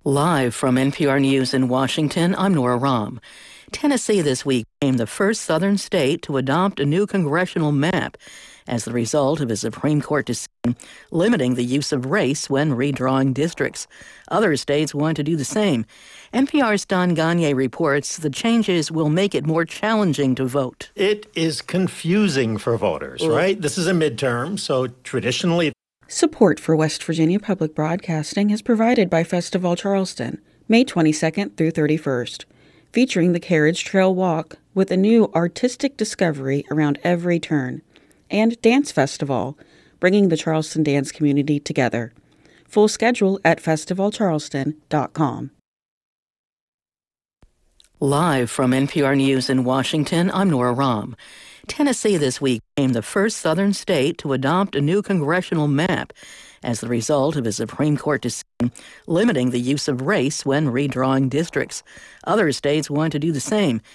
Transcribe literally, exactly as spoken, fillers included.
Live from N P R News in Washington, I'm Nora Rahm. Tennessee this week became the first southern state to adopt a new congressional map as the result of a Supreme Court decision limiting the use of race when redrawing districts. Other states want to do the same. N P R's Don Gagné reports the changes will make it more challenging to vote. It is confusing for voters, mm. right? This is a midterm, so traditionally... Support for West Virginia Public Broadcasting is provided by Festival Charleston, May twenty-second through thirty-first, featuring the Carriage Trail Walk with a new artistic discovery around every turn, and Dance Festival, bringing the Charleston dance community together. Full schedule at festival charleston dot com. Live from N P R News in Washington, I'm Nora Rahm. Tennessee this week became the first southern state to adopt a new congressional map as the result of a Supreme Court decision limiting the use of race when redrawing districts. Other states want to do the same.